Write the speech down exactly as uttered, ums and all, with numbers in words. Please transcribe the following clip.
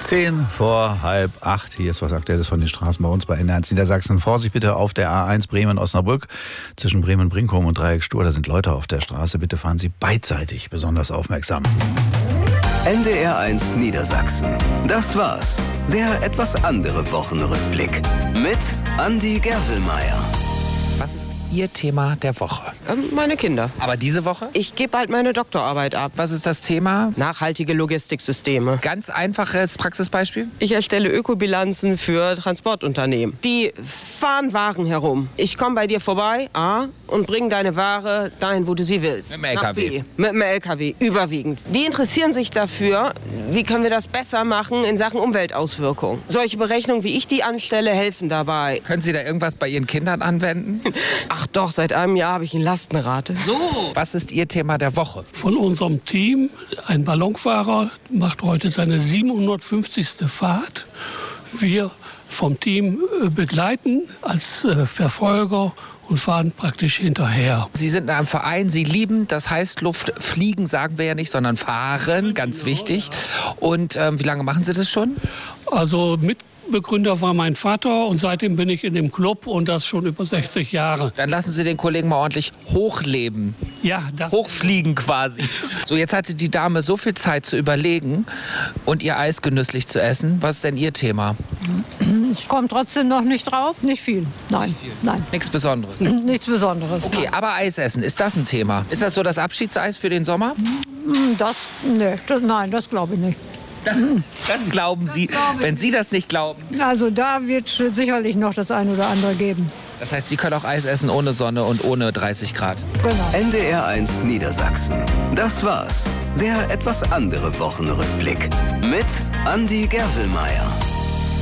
Zehn vor halb acht. Hier ist was Aktuelles von den Straßen bei uns bei N D R eins Niedersachsen. Vorsicht bitte auf der A eins Bremen-Osnabrück zwischen Bremen-Brinkum und Dreieck Stur. Da sind Leute auf der Straße. Bitte fahren Sie beidseitig besonders aufmerksam. N D R eins Niedersachsen. Das war's. Der etwas andere Wochenrückblick mit Andi Gervelmeier. Was ist Ihr Thema der Woche? Ähm, meine Kinder. Aber diese Woche? Ich gebe bald meine Doktorarbeit ab. Was ist das Thema? Nachhaltige Logistiksysteme. Ganz einfaches Praxisbeispiel? Ich erstelle Ökobilanzen für Transportunternehmen. Die fahren Waren herum. Ich komme bei dir vorbei, A, und bringe deine Ware dahin, wo du sie willst. Mit dem L K W? Nach B. Mit dem L K W, überwiegend. Die interessieren sich dafür, wie können wir das besser machen in Sachen Umweltauswirkungen. Solche Berechnungen, wie ich die anstelle, helfen dabei. Können Sie da irgendwas bei Ihren Kindern anwenden? Ach doch, seit einem Jahr habe ich ein Lastenrad. So. Was ist Ihr Thema der Woche? Von unserem Team, ein Ballonfahrer, macht heute seine siebenhundertfünfzigste Fahrt. Wir vom Team begleiten als Verfolger und fahren praktisch hinterher. Sie sind in einem Verein, Sie lieben das Heißluftfliegen, sagen wir ja nicht, sondern fahren, ganz wichtig. Und ähm, wie lange machen Sie das schon? Also Mitbegründer war mein Vater und seitdem bin ich in dem Club und das schon über sechzig Jahre. Dann lassen Sie den Kollegen mal ordentlich hochleben. Ja, das Hochfliegen quasi. So, jetzt hatte die Dame so viel Zeit zu überlegen und ihr Eis genüsslich zu essen. Was ist denn Ihr Thema? Ich komme trotzdem noch nicht drauf. Nicht viel. Nein, Nicht viel. nein. Nichts Besonderes. Nichts Besonderes. Okay, nein. aber Eis essen, ist das ein Thema? Ist das so das Abschiedseis für den Sommer? Das, nee, das, nein, das glaube ich nicht. Das glauben Sie, wenn Sie das nicht glauben. Also da wird es sicherlich noch das ein oder andere geben. Das heißt, Sie können auch Eis essen ohne Sonne und ohne dreißig Grad. Genau. N D R eins Niedersachsen. Das war's. Der etwas andere Wochenrückblick mit Andi Gervelmeier.